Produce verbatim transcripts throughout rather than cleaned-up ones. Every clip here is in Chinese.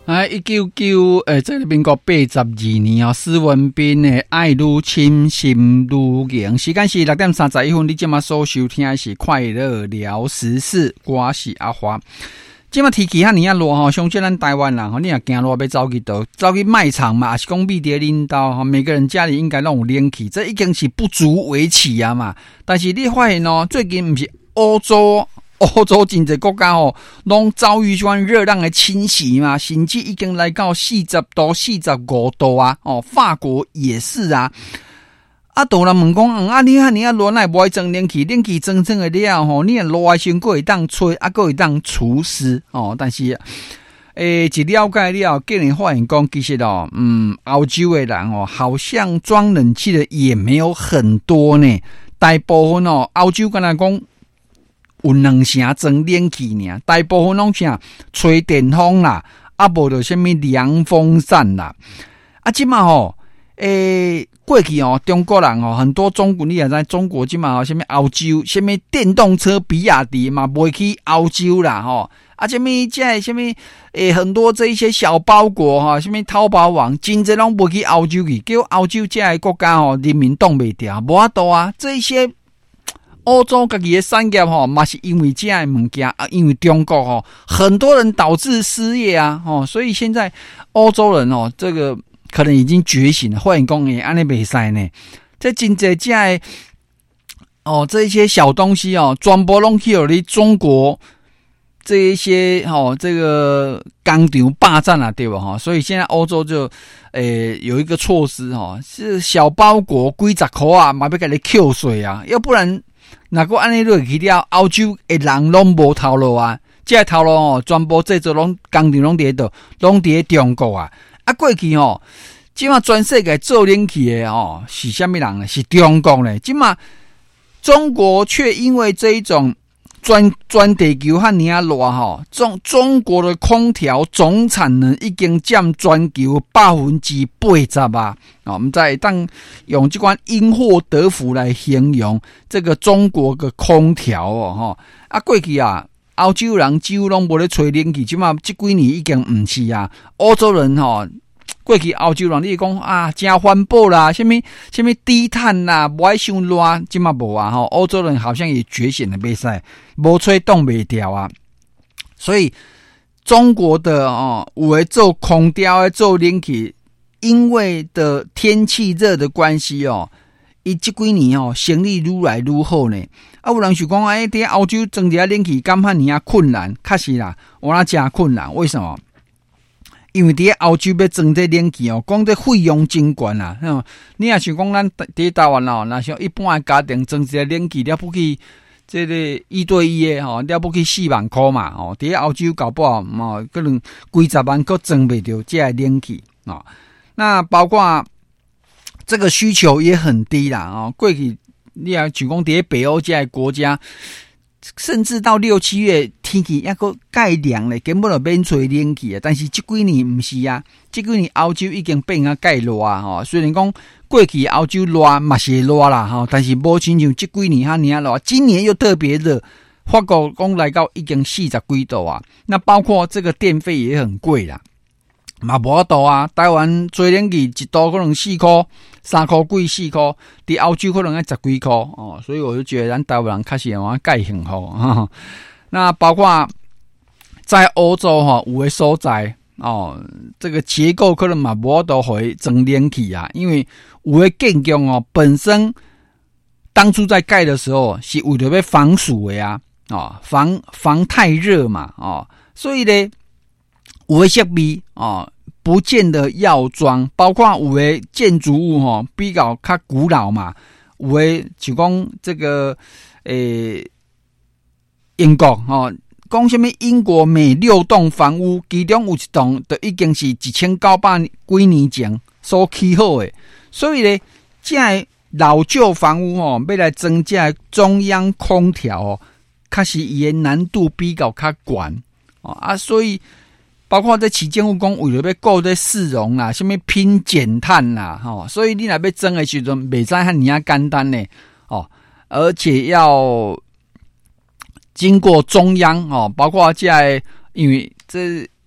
啊，一九九诶，这个民国八十二年哦，施文彬的《爱愈深，心愈硬》，时间是六点三十一分。你今麦所收听的是快乐聊时事，我是阿华。今麦天气遐尼啊热吼，像即咱台湾人吼，你若行路要走去倒，走去卖场嘛，还是讲米碟领导吼，每个人家里应该拢有冷气，这已经是不足为奇啊嘛。但是你发现哦，最近不是欧洲。欧洲真侪国家哦，拢遭遇像热浪的侵袭嘛，甚至已经来到四十度、四十五度啊！哦，法国也是啊。啊，有人问讲，嗯啊，你看你啊，热奈不爱装冷气，冷气装装的了吼，你热的时候会当吹，啊，还会当除湿哦。但是，诶，一了解了，竟然发现讲，其实哦，嗯，欧洲的人哦，好像装冷气的也没有很多呢。大部分哦，欧洲跟他讲。有两成装冷气呢，大部分拢啥吹电风啦，啊无就什么凉风扇啦。啊，即嘛吼，诶，过去哦，中国人哦，很多中国你也知，中国即嘛吼，什么欧洲，什么电动车比亚迪嘛，卖去欧洲啦吼。啊，什么这什么诶，很多这一些小包裹哈，什么淘宝网，真侪拢卖去欧洲去，叫欧洲这个国家吼，人民挡袂住，无法度啊，这一些。欧洲自己的产业吼，嘛是因为这样的物件啊，因为中国吼，很多人导致失业啊，吼，所以现在欧洲人哦，这个可能已经觉醒了，发现讲诶，安尼袂使呢，这真侪这的哦，这一些小东西哦，全部拢去了中国这一些哦，这个工厂霸占了，对吧？哈，所以现在欧洲就诶有一个措施哈，是小包裹几十块啊，嘛要给你扣税啊，要不然。若个安尼落去了，欧洲的人拢无头路啊！这个头路哦，全部制作拢工厂拢伫倒，拢伫中国啊！啊，过去哦，即马全世界做冷气的哦，是虾米人呢？是中国呢？即马中国却因为这一种全全地球和尼亚热哈，中中国的空调总产能已经占全球百分之八十啊！啊，我们再当用这款因祸得福来形容这个中国的空调哦，哈啊，过去啊，欧洲人几乎拢无咧吹冷气，即嘛这几年已经唔是啊，欧洲人哈。过去欧洲人你讲啊，真环保啦，什么什么低碳啦，不爱伤热，即嘛无啊吼。欧洲人好像也觉醒了，袂使无吹冻袂掉啊。所以中国的哦，有诶做空调诶做冷气，因为的天气热的关系哦，伊这几年哦，生意愈来愈好呢。啊，有人想讲哎，伫欧洲装一下冷气，敢遐尼啊困难？确实啦，我那真困难，为什么？因为伫欧洲要装这冷气哦，讲这费用真悬啊！嗯，你也想讲咱伫台湾哦，那像一般的家庭装一个冷气了不起，这个一对一的吼，了不起四万块嘛！哦，伫欧洲搞不好哦，可能几十万都装不到这个冷气啊、哦。那包括这个需求也很低啦哦。过去你也想讲伫北欧这个国家。甚至到六七月天气还个盖凉咧，根本就免吹冷气啊！但是这几年不是啊，这几年欧洲已经变啊盖热啊吼。虽然讲过去欧洲热嘛是热啦吼，但是无亲像这几年哈尼啊热，今年又特别热。法国讲来到已经四十几度啊，那包括这个电费也很贵啦。嘛无法度啊！台湾吹冷气一度可能四块、三块几四块，伫欧洲可能要十几块哦。所以我就觉得咱台湾人开始往盖幸福哈。那包括在欧洲哈，有的所在哦，这个结构可能嘛无法度回装冷气啊，因为有的建筑哦本身当初在盖的时候是为了要防暑的啊，哦防防太热嘛哦，所以呢。有的设备哦，不见得要装，包括有的建筑物吼比较较古老嘛，有的就讲这个诶英国吼，讲什么英国每六栋房屋，其中有一栋就已经是一千九百几年前所起好的，所以呢，这老旧房屋哦，要来增加中央空调哦，确实伊的难度比较较悬哦啊，所以。包括在市政府讲为了要顾这市容啦，什么拼减碳啦，吼，所以你若要装的时阵，袂使遐尼啊简单呢，哦，而且要经过中央哦，包括在因为这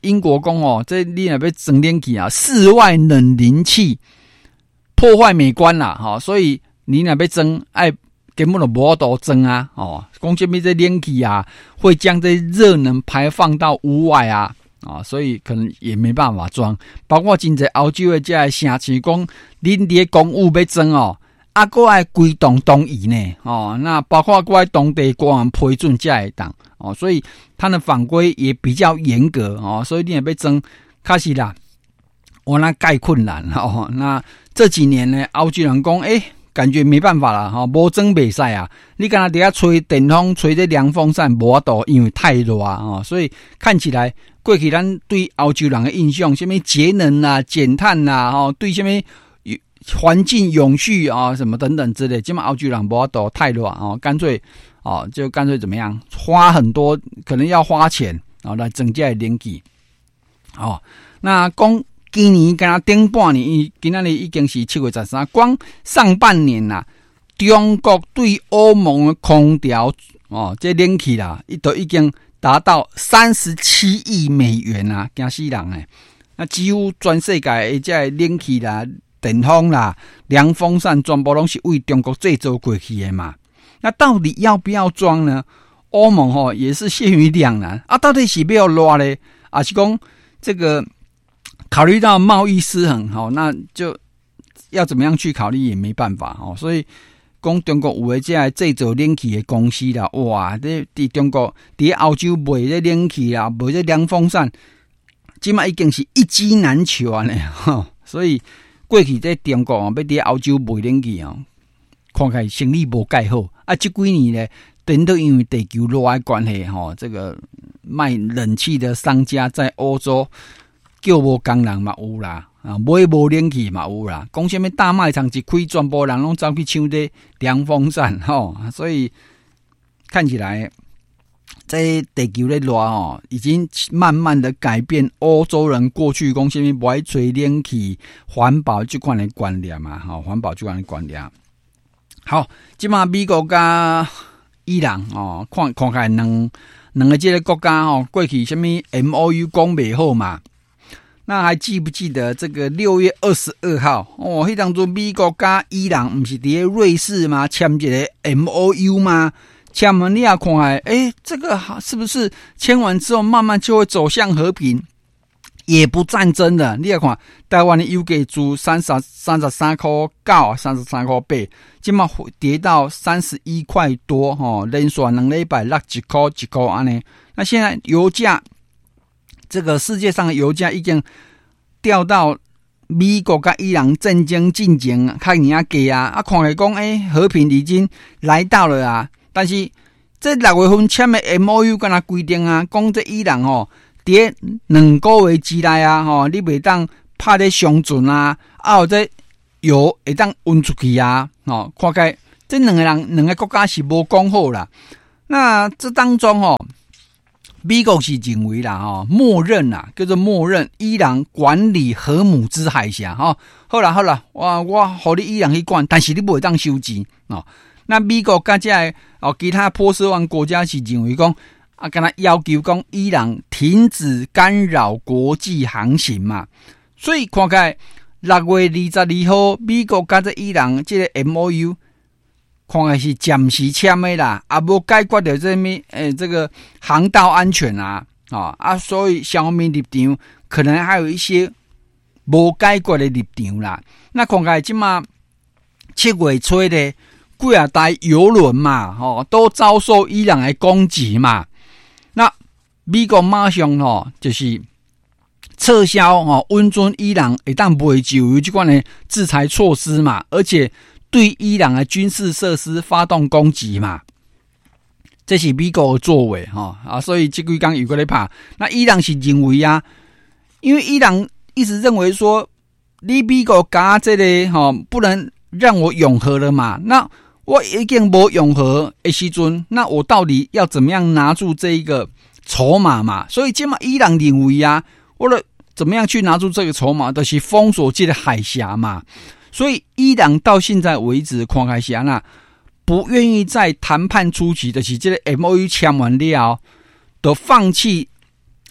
英国讲哦，这你若要装冷气啊，室外冷凝器破坏美观啦，哈、哦，所以你若要装，爱根本就无法度装啊，哦，讲这边这冷气啊，会将这热能排放到屋外啊，啊、哦，所以可能也没办法装。包括真侪欧洲的这些城市讲，恁伫咧公寓要装哦。啊，搁爱规栋同意呢，哦，那包括搁爱当地国王批准才会当，哦，所以它的法规也比较严格，哦，所以你也要装，开始啦，我那盖困难，哦，那这几年呢，欧洲人讲，诶、欸，感觉没办法了，哈、哦，无装袂使啊，你敢若伫遐吹电风、吹这凉风扇，无法度，因为太热啊，哦，所以看起来过去咱对欧洲人的印象，什么节能啊、减碳啊，哦，对什么。环境永续啊，什么等等之类，基本上欧洲人无法度太热啊，干脆哦，就干脆怎么样，花很多，可能要花钱啊来增加冷气。哦，那讲今年跟他顶半年，今仔日已经是七月十三，光上半年呐、啊，中国对欧盟的空调哦，这冷气啦，都已经达到三十七亿美元啊，惊死人诶！那几乎全世界的这冷气啦。电风啦、凉风扇全部都是为中国制造过去的嘛？那到底要不要装呢？欧盟吼、哦、也是陷于两难啊！到底是不要乱呢？还是讲这个考虑到贸易失衡，吼、哦，那就要怎么样去考虑也没办法哦。所以讲中国有的这制造冷气的公司啦，哇，这伫中国伫欧洲卖这冷气啦，卖这凉风扇，即马已经是一机难求啊呢！哈，所以。过去在中国啊，要伫欧洲卖冷气啊，看起来生意无介好啊。这几年呢，等到因为地球热的关系，吼，这个卖冷气的商家在欧洲叫无工人嘛有啦，啊，买无冷气嘛有啦。讲什么大卖场一开，全部人拢走去抢这凉风扇，吼，所以看起来。在地球的热哦，已经慢慢的改变欧洲人过去讲什么不爱吹冷气、环保这款的观念嘛，哈，环保这款的观念。好，即马美国加伊朗哦，看看看两两个这个国家哦，过去什么 M O U 讲袂好嘛？那还记不记得这个六月二十二号哦？迄当初美国加伊朗不是伫瑞士吗？签一个 M O U 吗？签完你也看来，诶，这个是不是签完之后慢慢就会走向和平，也不战争的？你也看，台湾的油价从三十三十三块九、三十三块八，今嘛跌到三十一块多，哈，连续两礼拜落一块一块安尼。那现在油价，这个世界上的油价已经掉到美国跟伊朗战争进前较尔啊低啊，啊，看来讲，诶，和平已经来到了啊。但是这六月份签的 M O U 跟他规定啊，讲这伊朗哦，伫两个月之内啊，吼，你袂当拍咧上船啊，啊，或者油会当运出去啊，哦，看起这两个人两个国家是无讲好啦。那这当中哦，美国是认为啦，哦，默认啦，叫做默认伊朗管理荷姆兹海峡，哈，好啦好啦，我我互你伊朗去管，但是你袂当收钱哦。那美国跟这哦其他波斯湾国家是认为讲啊，跟他要求讲伊朗停止干扰国际航行嘛，所以看起来六月二十二号美国跟这伊朗这个 M O U 看起来是暂时签的啦，啊无解决到这么诶这个航道安全啊啊啊，所以小米立场可能还有一些无解决的立场啦。那看起来今嘛七月初的。几啊台邮轮嘛，哦，都遭受伊朗的攻击嘛。那美国马上哦，就是撤销哦，温准伊朗会当袂受有这款的制裁措施嘛，而且对伊朗的军事设施发动攻击嘛。这是美国的作为哈啊，所以这几天有个在拍。那伊朗是认为啊，因为伊朗一直认为说，你美国搞这个哈、哦，不能让我永和了嘛，那。我已经没永和的时阵，那我到底要怎么样拿住这一个筹码嘛？所以今嘛伊朗认为啊，我的怎么样去拿住这个筹码，就是封锁这个海峡嘛。所以伊朗到现在为止，看海峡那不愿意在谈判初期，就是这个 M O U 签完了，都放弃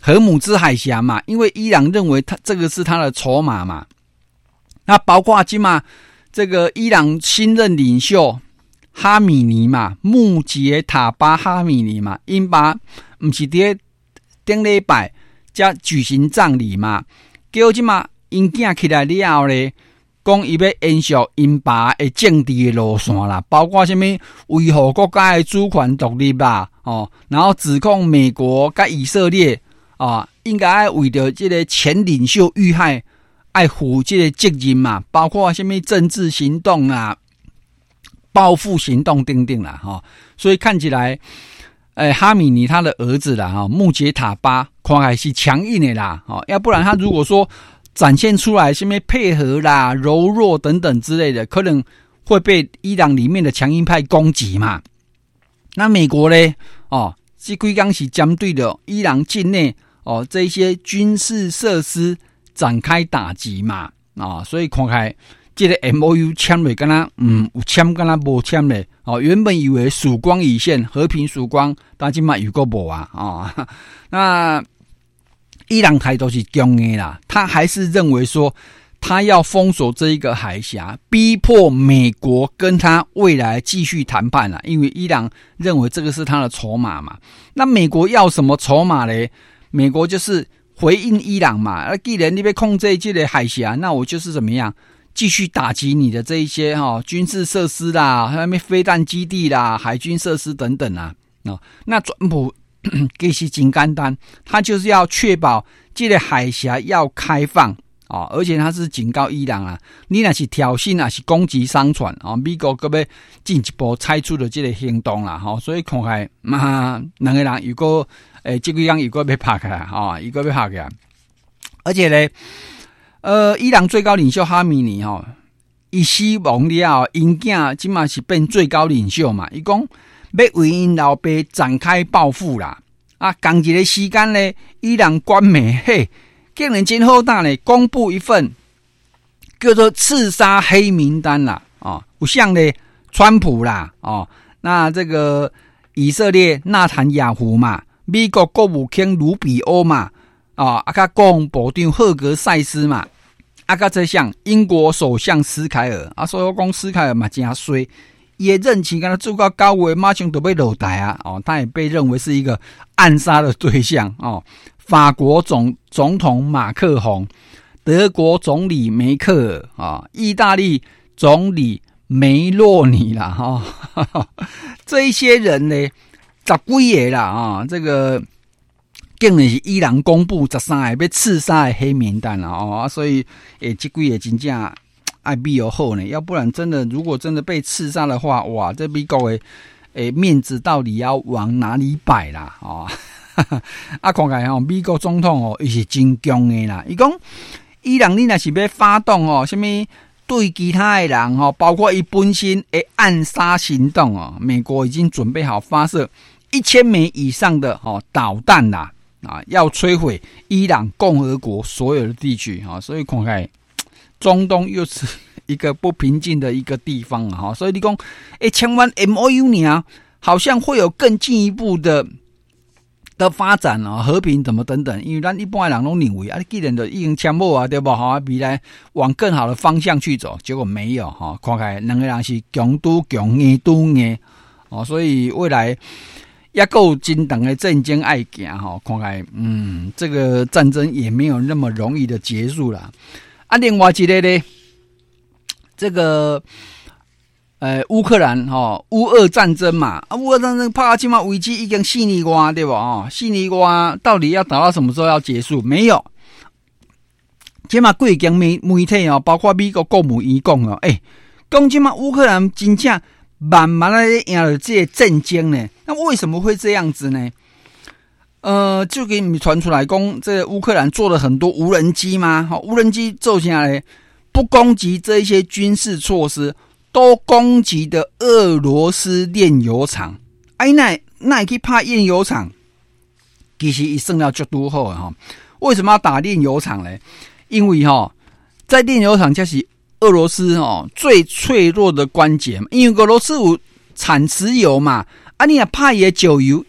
荷姆兹海峡嘛，因为伊朗认为他这个是他的筹码嘛。那包括今嘛这个伊朗新任领袖哈米尼嘛，穆杰塔巴哈米尼嘛，因把不是在顶礼拜才举行葬礼嘛，结果今嘛因囝起来了后咧，讲伊要延续因爸的政治的路线啦，包括什么维护国家的主权独立啦，哦，然后指控美国跟以色列啊，应该为着这个前领袖遇害，爱负这个责任嘛，包括什么政治行动啦、报复行动等等啦，哈、哦，所以看起来，诶、欸，哈米尼他的儿子啦，哈，穆杰塔巴看来是强硬的啦，哦，要不然他如果说展现出来什么配合啦、柔弱等等之类的，可能会被伊朗里面的强硬派攻击嘛。那美国呢？哦，这几天是针对的伊朗境内哦这些军事设施展开打击嘛，啊、哦，所以看开这个 M O U 签了，跟他嗯有签跟他无签嘞。哦，原本以为曙光已现，和平曙光，但今嘛有个无啊啊、哦，那。伊朗态度是强的啦，他还是认为说他要封锁这一个海峡，逼迫美国跟他未来继续谈判啦，因为伊朗认为这个是他的筹码嘛。那美国要什么筹码嘞？美国就是回应伊朗嘛，而既然你被控制这个海峡，那我就是怎么样继续打击你的这一些哈、哦、军事设施啦，还有飞弹基地啦、海军设施等等啊。哦，那川普其实很简单，他就是要确保这个海峡要开放、哦、而且他是警告伊朗啊，你若是挑衅啊，是攻击商船啊，美国可要进一步采取的这个行动啦，哈、哦，所以看起嘛，两个人如果诶，这个样如果要拍起来啊，如果要拍起来，而且呢，呃，伊朗最高领袖哈米尼哈、哦，伊死亡了，因囝今嘛是变最高领袖嘛，伊讲。要为因老爸展开报复啦！啊，同一个时间呢，伊朗官媒嘿，竟然真好胆呢，公布一份叫做刺杀黑名单啦！哦，有像呢，川普啦，哦，那这个以色列纳坦雅胡嘛，美国国务卿卢比欧嘛，啊，啊，甲国防部长赫格塞斯嘛，啊，甲这项英国首相斯凯尔啊，所以讲斯凯尔嘛真衰。也任期跟他做到高位，马上都被落台啊！哦，他也被认为是一个暗杀的对象哦。法国总总统马克宏、德国总理梅克尔啊、哦、意大利总理梅洛尼啦哈、哦，这一些人呢，十几个啦啊、哦，这个竟然是伊朗公布十三个被刺杀的黑名单啦哦，所以诶，这几个真正。爱必有后呢，要不然真的，如果真的被刺杀的话，哇，这美国的诶面子到底要往哪里摆啦？哦，啊，看起来哦，美国总统哦，伊是真强的啦。伊讲，伊朗你若是要发动哦，什么对其他的人哦，包括伊本身的暗杀行动哦，美国已经准备好发射一千枚以上的哦导弹啦，啊，要摧毁伊朗共和国所有的地区啊、哦，所以看起来。中东又是一个不平静的一个地方啊，所以你讲，哎，签完 M O U 呢，好像会有更进一步的的发展啊，和平怎么等等，因为咱一般的人都认为啊，既然都已经签好啊，对吧？哈，未来往更好的方向去走，结果没有哈，看起来两个人是强拄强硬拄硬哦，所以未来也够真长的战争爱行哈，看起来嗯，这个战争也没有那么容易的结束了。啊，另外一个呢，这个呃乌克兰哈、哦、乌俄战争嘛，啊乌俄战争怕起码危机已经四年多对吧？哦，四年多到底要打到什么时候要结束？没有，起码贵间媒媒体哦，包括美国国务院讲哦，诶，讲起码乌克兰真正慢慢的赢了这些战争呢，那为什么会这样子呢？呃，就给你们传出来，讲这乌克兰做了很多无人机吗？好，无人机做下来不攻击这一些军事措施，都攻击的俄罗斯炼油厂。哎，那那可以怕炼油厂？其实一算了就多好哈。为什么要打炼油厂呢？因为哈，在炼油厂就是俄罗斯哦最脆弱的关节，因为俄罗斯有产石油嘛，啊，你也怕也酒油一。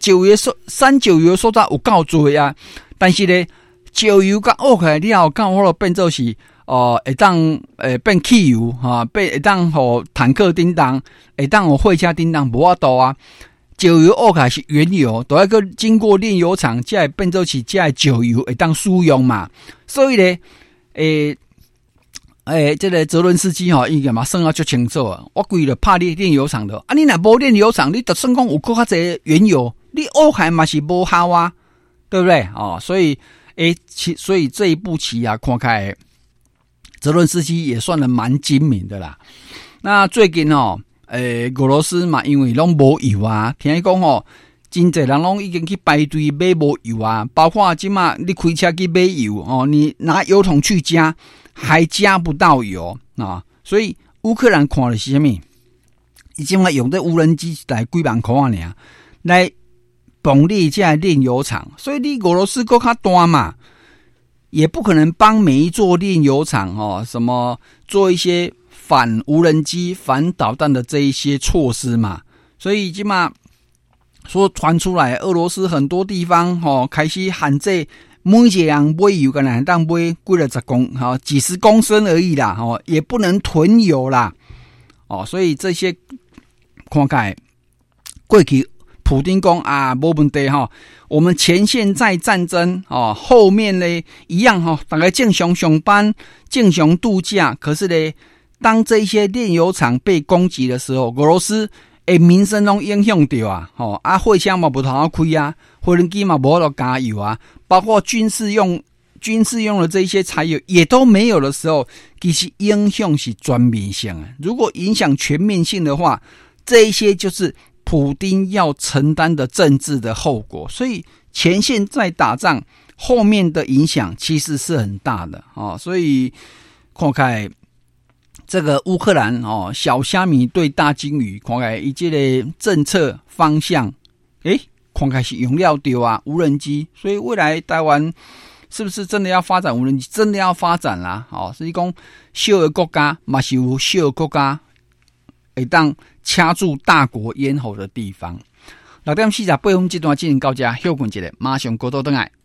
石油所产石油所在有够多啊，但是咧石油甲挖起来了后，刚好变做是哦、呃，会当诶变汽油哈，变会当互坦克叮当，会当互货车叮当无法度啊。石油挖起来是原油，都要个经过炼油厂，才会变做是才石油会当使用嘛。所以咧，诶。诶，这个泽伦斯基吼，伊个嘛算啊足清楚啊！我规了拍你炼油厂的，啊，你若无炼油厂，你就算讲有搁较济原油，你挖开嘛是无效啊，对不对？哦，所以诶，其所以这一步棋啊，看开，泽伦斯基也算得蛮精明的啦。那最近哦，诶，俄罗斯嘛，因为拢无油啊，听讲哦，真侪人拢已经去排队买无油啊，包括即马你开车去买油哦，你拿油桶去加。还加不到油啊，所以乌克兰看的是什么？已经用这无人机来几万块尔，来帮你这炼油厂。所以你俄罗斯够较大嘛，也不可能帮每一座炼油厂哦，什么做一些反无人机、反导弹的这一些措施嘛。所以起码说传出来，俄罗斯很多地方哦开始限制。每一个人买油可能当买几了十公哈几十公升而已啦，哦，也不能囤油啦，哦，所以这些看开过去普丁讲啊，没问题哈，我们前线在战争哦，后面呢一样哈，大家正常上班、正常度假，可是呢，当这些炼油厂被攻击的时候，俄罗斯诶民生拢影响到啊，吼啊，货车嘛无通好开啊，无人机嘛无法度加油啊。包括军事用、军事用的这些柴油也都没有的时候，其实影响是全面性的。如果影响全面性的话，这一些就是普丁要承担的政治的后果。所以前线在打仗，后面的影响其实是很大的哦。所以看开这个乌克兰哦，小虾米对大金鱼，看开一这个政策方向，诶。看开是用料丢啊，无人机，所以未来台湾是不是真的要发展无人机？真的要发展啦！哦，所以讲小的国家嘛是有小的国家会当掐住大国咽喉的地方。六点四十八分这段进行到这，休困一下，马上过到回来。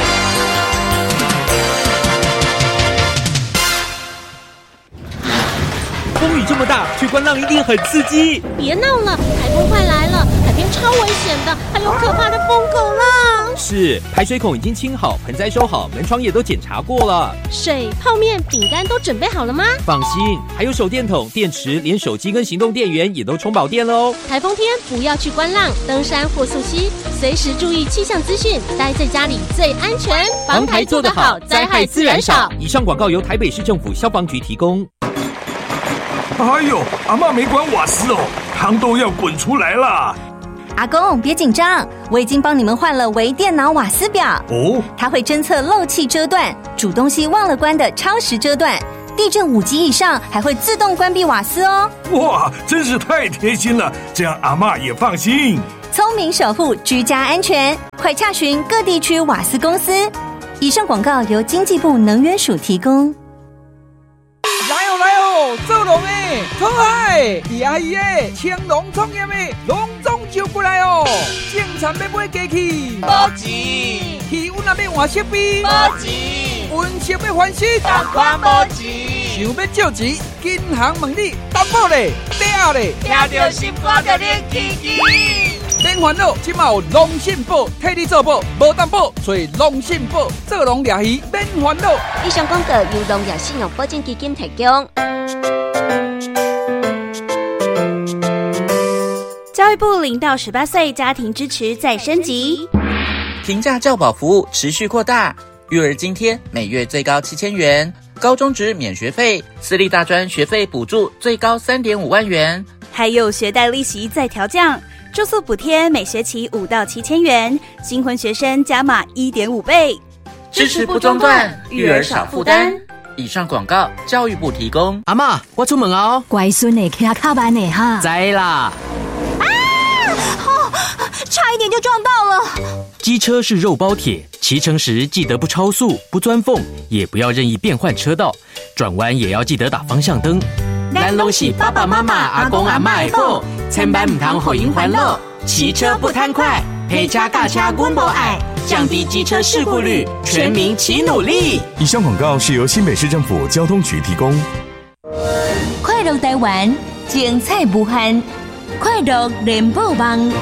风雨这么大，去观浪一定很刺激。 别闹了，台风快来了，海边超危险的，还有可怕的疯狗浪。 是，排水孔已经清好，盆栽收好，门窗也都检查过了。 水、泡面、饼干都准备好了吗？ 放心，还有手电筒、电池，连手机跟行动电源也都充饱电了哦。 台风天不要去观浪、登山或溯溪，随时注意气象资讯，待在家里最安全。 防台做得好，灾害自然少。以上广告由台北市政府消防局提供。 哎呦，阿嬷没关瓦斯哦，汤都要滚出来了。 阿公别紧张，我已经帮你们换了微电脑瓦斯表哦， 它会侦测漏气遮断、煮东西忘了关的超时遮断，地震五级以上还会自动关闭瓦斯哦。 哇，真是太贴心了，这样阿嬷也放心。 聪明守护居家安全，快洽询各地区瓦斯公司。以上广告由经济部能源署提供。 来哦来哦，做龙诶，讨海，阿姨诶，青龙创业诶，龙总就过来哦。正常要买机器， 无钱； 气温也要换设备， 无钱； 温室要翻新， 同款无钱。 想要借钱，银行问你担保咧，嗲咧， 听到心肝就练起起。 免烦恼，即马有龙信保替你做保，无担保，所以龙信保做龙掠鱼免烦恼。 以上广告由农业信用保证基金提供。 教育部零到十八岁家庭支持再升级， 平价教保服务持续扩大，育儿津贴每月最高七千元，高中职免学费，私立大专学费补助最高三点五万元， 还有学贷利息再调降。住宿补贴每学期五到七千元，新婚学生加码一点五倍， 支持不中断，育儿少负担。以上广告，教育部提供。 阿嬷，我出门哦。 乖孙呢，骑卡慢呢哈。 知啦。 啊！哦，差一点就撞到了。 机车是肉包铁，骑乘时记得不超速、不钻缝，也不要任意变换车道，转弯也要记得打方向灯。咱拢是爸爸妈妈、阿公阿嬷的宝，千万唔通互因烦恼。骑车不贪快， 配车驾车阮无爱，降低机车事故率，全民齐努力。 以上广告是由新北市政府交通局提供。 快乐台湾，精彩无限，快乐联播网。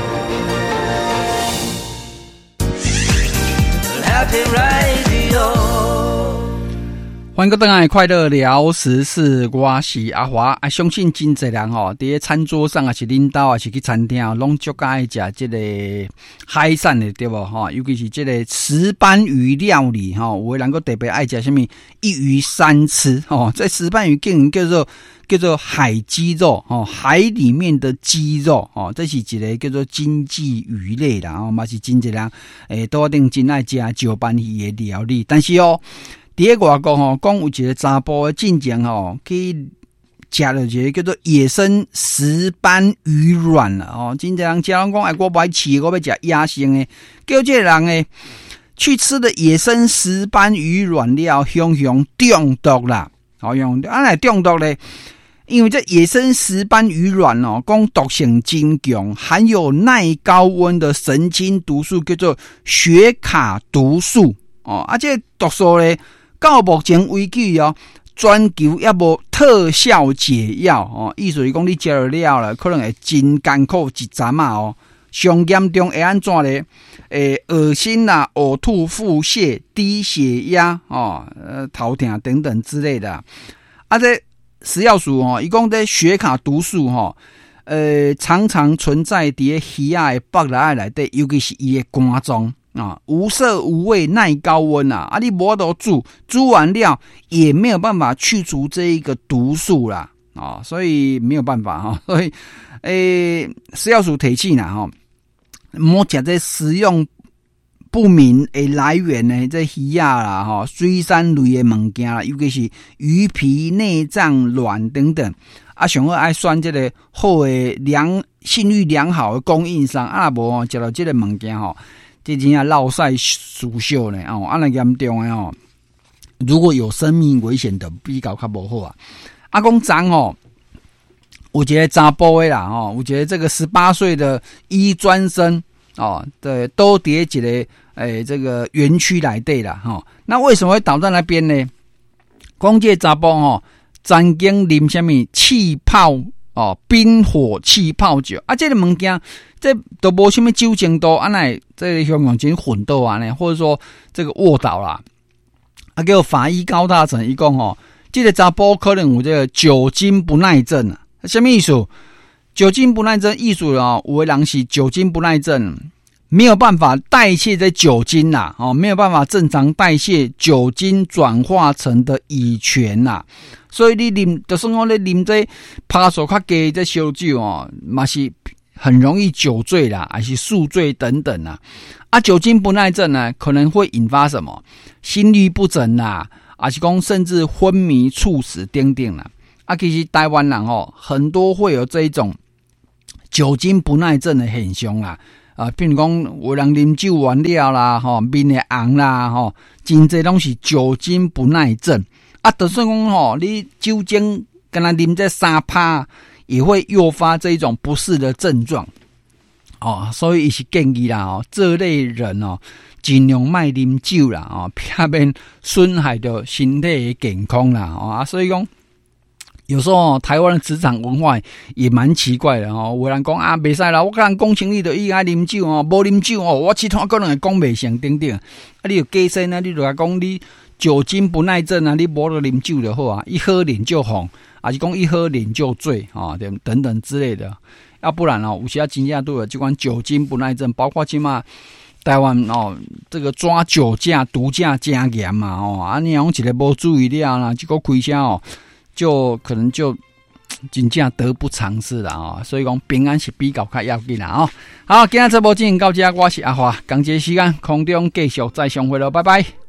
欢迎各位回来快乐聊时事，我是阿华。啊，相信真侪人吼，伫餐桌上啊，是领导啊，是去餐厅啊，拢足介爱食这个海产的，对不吼？尤其是这个石斑鱼料理吼，有的人个特别爱食什么一鱼三吃吼。这石斑鱼竟然叫做叫做海鸡肉哦，海里面的鸡肉哦，这是一个叫做经济鱼类啦，哦，嘛是真侪人诶，都一定真爱食石斑鱼的料理，但是哦。伫个外国吼，讲有一个查甫进前吼去食了一个叫做野生石斑鱼卵啦哦，真侪人食人讲，哎，我不爱吃，我要食野生的，叫这个人诶去吃的野生石斑鱼卵了，熊熊中毒啦，好用安来中毒咧？因为这野生石斑鱼卵哦，讲毒性真强，含有耐高温的神经毒素，叫做雪卡毒素哦，啊，这毒素咧。到目前为止哦，全球也无特效解药哦。意思是讲，你食了了了，可能会真艰苦一阵啊哦。上严重会安怎咧？诶，恶心啦、呕吐、腹泻、低血压哦，呃，头痛等等之类的。啊，这食药署哦，伊讲这雪卡毒素吼，呃，常常存在伫鱼仔的腹内内底，尤其是伊的肝脏。啊，无色无味，耐高温啊！啊，你无得煮，煮完料也没有办法去除这一个毒素啦，啊，所以没有办法哈、啊。所以，诶，食药署提醒啦哈，莫食这食用不明的来源呢，这鱼啊啦哈，水产类的物件啦，尤其是鱼皮、内脏、卵等等。啊，上好爱选这个好的良信誉良好的供应商，啊无哦，食到这个物件吼。这真正落晒熟锈呢哦，安尼严重的哦，如果有生命危险的，比较较无好啊。阿公长哦，我觉得查甫的啦哦，我觉得这个十八岁的医专生哦，对，都伫一个诶这个园区内底啦哈、哦。那为什么会倒在那边呢？讲这查甫哦，曾经啉什么气泡哦，冰火气泡酒啊，这个物件。这都无什么酒精度，安奈这个香港真混斗啊呢，或者说这个卧倒啦，啊，叫法医高大成一讲哦，这个查甫可能有这个酒精不耐症啊，什么意思？酒精不耐症意思啊，有的人是酒精不耐症，没有办法代谢这酒精啦，哦，没有办法正常代谢酒精转化成的乙醛啦，所以你啉，就算讲你啉这趴数较低这烧酒哦，嘛是。很容易酒醉啦，还是宿醉等等啦。啊，酒精不耐症呢，可能会引发什么心律不整啦，还是讲甚至昏迷、猝死等等啦。啊，其实台湾人哦，很多会有这一种酒精不耐症的现象啦。啊，譬如讲有人啉酒完了啦，吼面会红啦，吼真侪拢是酒精不耐症。啊，就算讲吼，你酒精跟他啉这三趴。也会诱发这一种不适的症状哦，所以也是建议啦哦，这类人哦，尽量卖啉酒啦哦，避免损害到身体的健康啦哦啊，所以讲有时候、哦、台湾的职场文化也蛮奇怪的哦，有人讲啊，袂使啦，我跟人讲清理就伊爱啉酒哦，无啉酒哦，我其他可能会讲袂成等等，啊，你有加深啊，你就来讲你酒精不耐症啊，你无得啉酒就好啊，一喝脸就红。还是讲一喝脸就醉啊，等等之类的，要不然哦，有些真正都有这款酒精不耐症，包括起码台湾哦，这个抓酒驾、毒驾加严嘛哦，啊，你用一个无注意了啦，结果开车哦，就可能就真正得不偿失啦哦，所以讲平安是比较较要紧啦哦。好，今日这部进行到这，我是阿华，感谢时间，空中继续再相会了，拜拜。